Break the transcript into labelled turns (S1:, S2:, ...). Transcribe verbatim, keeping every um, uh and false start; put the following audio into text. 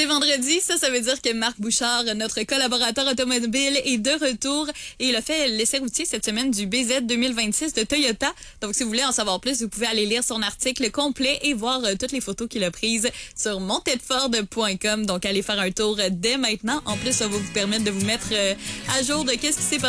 S1: C'est vendredi, ça, ça veut dire que Marc Bouchard, notre collaborateur automobile, est de retour et il a fait l'essai routier cette semaine du B Z deux mille vingt-six de Toyota. Donc, si vous voulez en savoir plus, vous pouvez aller lire son article complet et voir euh, toutes les photos qu'il a prises sur montedford point com. Donc, allez faire un tour dès maintenant. En plus, ça va vous permettre de vous mettre euh, à jour de qu'est-ce qui s'est passé